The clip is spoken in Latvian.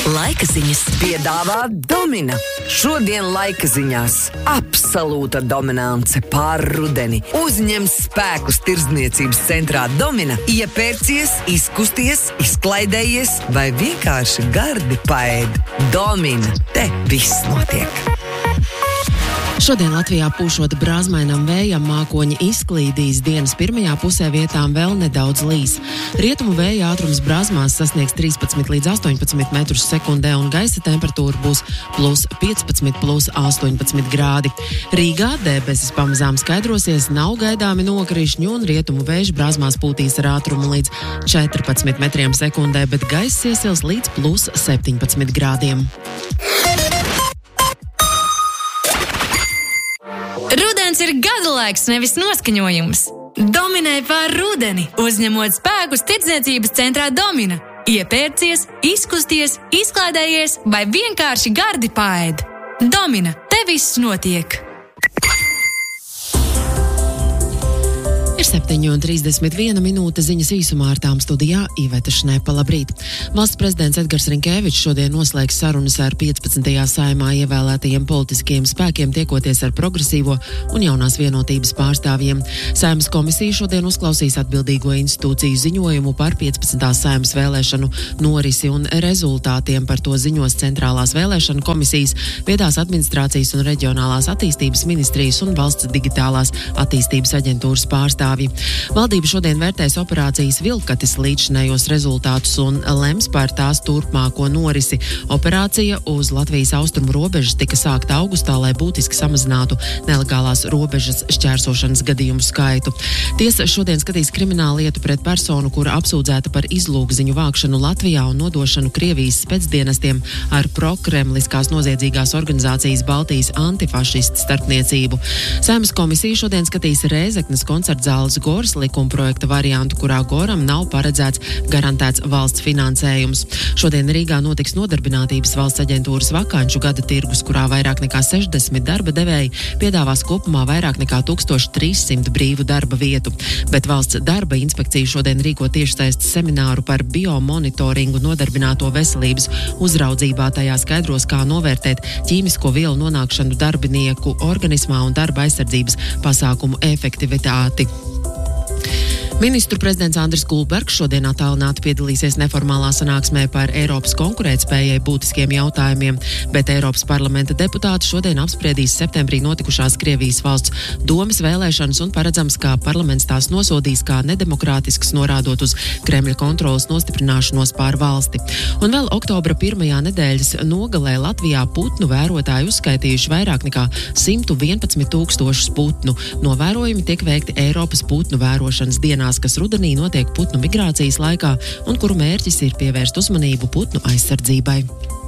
Laika ziņas piedāvā Domina. Šodien laika ziņās absolūta dominance pār rudeni. Uzņem spēkus tirdzniecības centrā Domina, iepērcies, izkusties, izklaidējies vai vienkārši gardi paēd. Domina, te viss notiek. Šodien Latvijā pūšot brāzmainam vējam, mākoņi izklīdīs, dienas pirmajā pusē vietām vēl nedaudz līs. Rietumu vēja ātrums brāzmās sasniegs 13 līdz 18 metrus sekundē un gaisa temperatūra būs +15, +18 grādi. Rīgā debesis pamazām skaidrosies, nav gaidāmi nokrišņi un rietumu vējš brāzmās pūtīs ar ātrumu līdz 14 metriem sekundē, bet gaiss iesils līdz +17 grādiem. Rudens ir gadalaiks, nevis noskaņojums. Dominē pār rudeni, uzņemot spēkus tirdzniecības centrā Domina. Iepērcies, izkusties, izklaidējies vai vienkārši gardi paēd. Domina, te viss notiek. Ir 7:31 minūte, ziņas īsumā ar tām studijā Iveta Šnepa. Labrīt! Valsts prezidents Edgars Rinkēvičs šodien noslēgs sarunas ar 15. saimā ievēlētajiem politiskiem spēkiem, tiekoties ar progresīvo un jaunās vienotības pārstāvjiem. Saimas komisija šodien uzklausīs atbildīgo institūciju ziņojumu par 15. saimas vēlēšanu norisi un rezultātiem. Par to ziņos Centrālās vēlēšanu komisijas, Viedās administrācijas un reģionālās attīstības ministrijas un Valsts digitālās attīstības aģentūras pārstāvji. Valdība šodien vērtēs operācijas Vilkatis līdzinējos rezultātus un lems par tās turpmāko norisi. Operācija uz Latvijas austrumu robežas tika sākta augustā, lai būtiski samazinātu nelegālās robežas šķērsošanas gadījumu skaitu. Tiesa šodien skatīs krimināllietu pret personu, kura apsūdzēta par izlūgziņu vākšanu Latvijā un nodošanu Krievijas specdienestiem ar prokremliskās noziedzīgās organizācijas Baltijas antifašistu starpniecību. Saimas komisija šodien skatīs Rēzeknes koncertzāles Goras likumprojekta variantu, kurā Goram nav paredzēts garantēts valsts finansējums. Šodien Rīgā notiks Nodarbinātības valsts aģentūras vakanču gada tirgus, kurā vairāk nekā 60 darba devēji piedāvās kopumā vairāk nekā 1300 brīvu darba vietu. Bet valsts darba inspekcija šodien rīko tiešsaistes semināru par biomonitoringu nodarbināto veselības uzraudzībā. Tajā skaidros, kā novērtēt ķīmisko vielu nonākšanu darbinieku organismā un darba aizsardzības pasākumu efektivitāti. Ministru prezidents Andris Kulbergs šodien attālināti piedalīsies neformālā sanāksmē par Eiropas konkurētspējai būtiskiem jautājumiem, bet Eiropas parlamenta deputāti šodien apspriedīs septembrī notikušās Krievijas valsts domes vēlēšanas un paredzams, ka parlaments tās nosodīs kā nedemokrātisks, norādot uz Kremļa kontrolas nostiprināšanos pār valsti. Un vēl oktobra pirmajā nedēļas nogalē Latvijā putnu vērotāji uzskaitījuši vairāk nekā 111 000 putnu. Novērojumi tiek veikti Eiropas putnu vērošanas dienās, kas rudenī notiek putnu migrācijas laikā un kuru mērķis ir pievērst uzmanību putnu aizsardzībai.